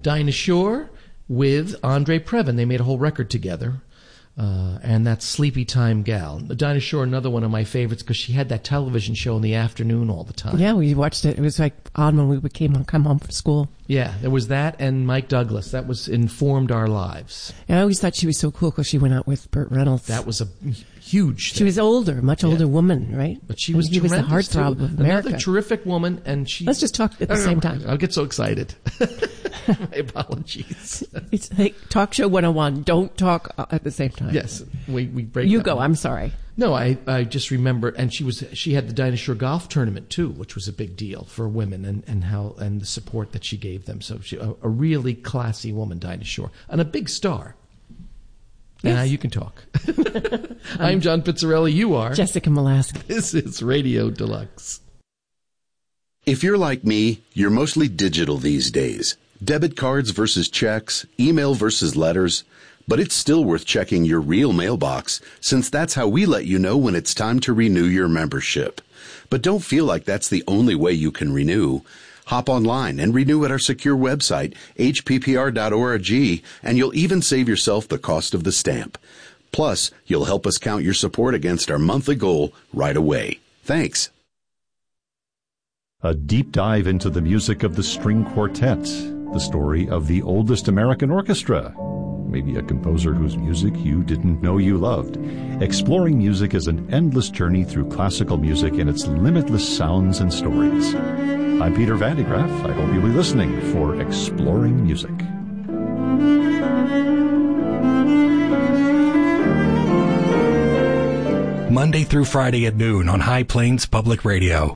Dinah Shore with Andre Previn. They made a whole record together. And that's Sleepy Time Gal. Dinah Shore, another one of my favorites, because she had that television show in the afternoon all the time. Yeah, we watched it. It was like odd when we come home from school. Yeah, there was that and Mike Douglas. That was informed our lives. And I always thought she was so cool because she went out with Burt Reynolds. That was a huge thing. She was older, much older woman, right? But she was tremendous. He was the heartthrob of America. Another terrific woman, and she... Let's just talk at the same time. I'll get so excited. My apologies. It's like Talk Show 101. Don't talk at the same time. Yes, we break. You go. I'm sorry. No, I just remember, and she had the Dinah Shore golf tournament too, which was a big deal for women, and the support that she gave them. So she a really classy woman, Dinah Shore, and a big star. Yes. Now you can talk. I'm John Pizzarelli. You are Jessica Molaski. This is Radio Deluxe. If you're like me, you're mostly digital these days. Debit cards versus checks, email versus letters. But it's still worth checking your real mailbox, since that's how we let you know when it's time to renew your membership. But don't feel like that's the only way you can renew. Hop online and renew at our secure website, hppr.org, and you'll even save yourself the cost of the stamp. Plus, you'll help us count your support against our monthly goal right away. Thanks. A deep dive into the music of the string quartet, the story of the oldest American orchestra, maybe a composer whose music you didn't know you loved. Exploring music is an endless journey through classical music and its limitless sounds and stories. I'm Peter Van de Graaff. I hope you'll be listening for Exploring Music. Monday through Friday at noon on High Plains Public Radio.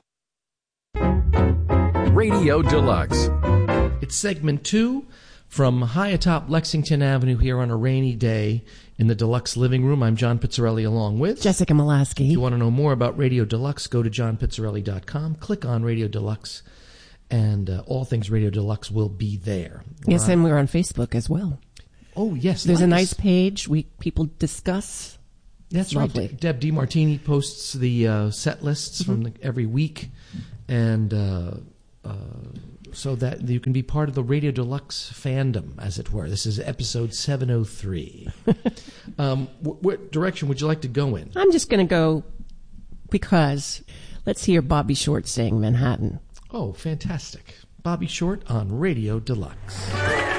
Radio Deluxe. It's segment 2 from high atop Lexington Avenue here on a rainy day in the Deluxe living room. I'm John Pizzarelli along with Jessica Molaski. If you want to know more about Radio Deluxe, go to johnpizzarelli.com, click on Radio Deluxe, and all things Radio Deluxe will be there. Yes, and we're on Facebook as well. Oh, yes. There's a nice page. People discuss. That's lovely. Right. Deb DiMartini posts the set lists from every week, and so that you can be part of the Radio Deluxe fandom, as it were. This is episode 703. What direction would you like to go in? I'm just going to go because let's hear Bobby Short sing Manhattan. Oh, fantastic. Bobby Short on Radio Deluxe.